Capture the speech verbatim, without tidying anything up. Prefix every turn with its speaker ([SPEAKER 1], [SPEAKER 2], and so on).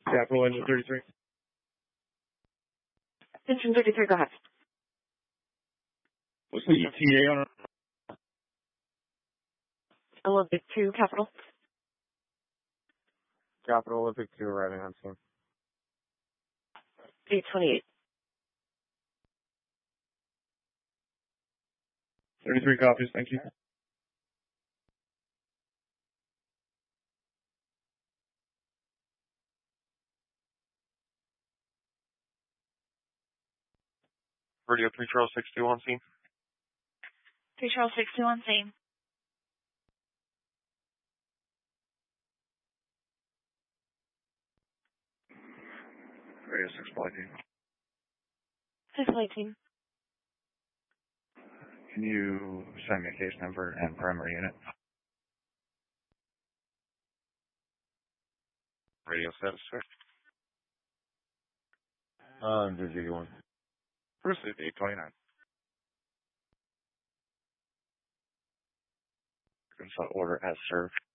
[SPEAKER 1] Capital Engine thirty-three.
[SPEAKER 2] Engine thirty-three, go ahead.
[SPEAKER 1] What's the E T A on it?
[SPEAKER 2] Olympic two, Capital.
[SPEAKER 3] Capital Olympic two, arriving on scene.
[SPEAKER 2] eight twenty-eight.
[SPEAKER 1] thirty-three copies, thank you.
[SPEAKER 4] Radio three Charles six two on scene.
[SPEAKER 5] three Charles six two on scene.
[SPEAKER 4] Radio six flight team.
[SPEAKER 5] six flight team.
[SPEAKER 4] Can you send me a case number and primary unit? Radio status, sir.
[SPEAKER 3] Um, J G one.
[SPEAKER 4] Proceed, eight twenty-nine. Consult order as served.